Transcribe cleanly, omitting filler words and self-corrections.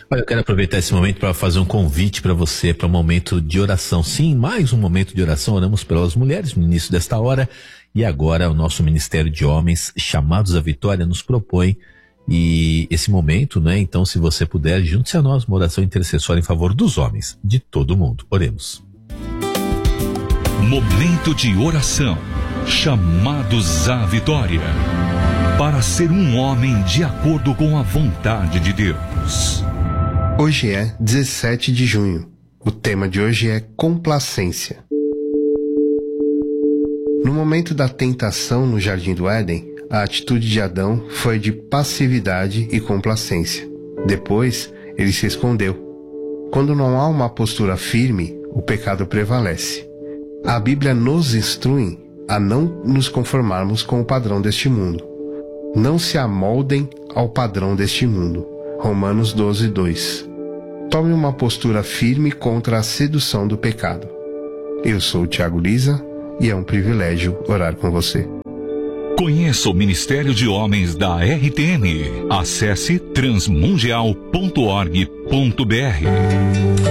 Olha, eu quero aproveitar esse momento para fazer um convite para você, para um momento de oração. Sim, mais um momento de oração. Oramos pelas mulheres no início desta hora. E agora o nosso Ministério de Homens, chamados à vitória, nos propõe e esse momento, né? Então, se você puder, junte-se a nós, uma oração intercessória em favor dos homens, de todo mundo. Oremos. Momento de oração, chamados à vitória, para ser um homem de acordo com a vontade de Deus. Hoje é 17 de junho. O tema de hoje é complacência. No momento da tentação no Jardim do Éden, a atitude de Adão foi de passividade e complacência. Depois, ele se escondeu. Quando não há uma postura firme, o pecado prevalece. A Bíblia nos instrui a não nos conformarmos com o padrão deste mundo. Não se amoldem ao padrão deste mundo. Romanos 12:2. Tome uma postura firme contra a sedução do pecado. Eu sou o Thiago Lisa e é um privilégio orar com você. Conheça o Ministério de Homens da RTM. Acesse transmundial.org.br.